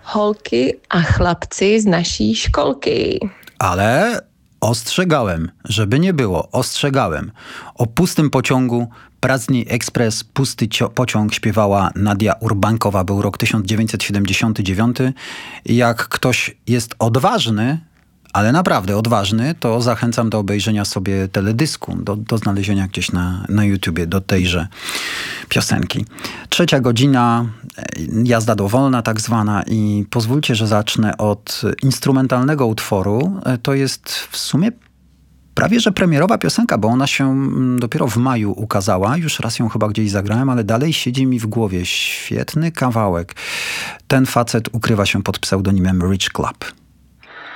holky a chlapci z naší školky. Ale ostrzegałem, żeby nie było, ostrzegałem. O pustym pociągu Prazdni Ekspres, pusty pociąg śpiewała Nadia Urbankowa. Był rok 1979. Jak ktoś jest odważny, ale naprawdę odważny, to zachęcam do obejrzenia sobie teledysku, do znalezienia gdzieś na YouTubie do tejże piosenki. 3 godzina, jazda dowolna tak zwana i pozwólcie, że zacznę od instrumentalnego utworu. To jest w sumie prawie że premierowa piosenka, bo ona się dopiero w maju ukazała. Już raz ją chyba gdzieś zagrałem, ale dalej siedzi mi w głowie. Świetny kawałek. Ten facet ukrywa się pod pseudonimem Rich Club.